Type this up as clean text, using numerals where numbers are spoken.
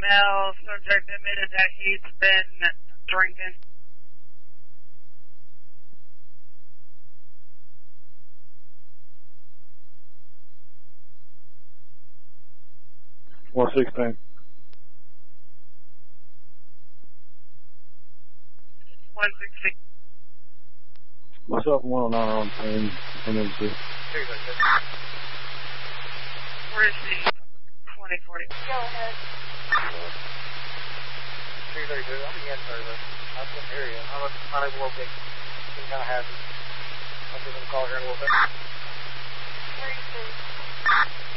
male subject admitted that he's been drinking. One 16. 116. Myself and 109 are on scene. Where is he? 2040. Go ahead. 332. I'm again further. I couldn't hear you. I'm unable to get some kind of hazard. I'll give them a call here in a little bit. 32.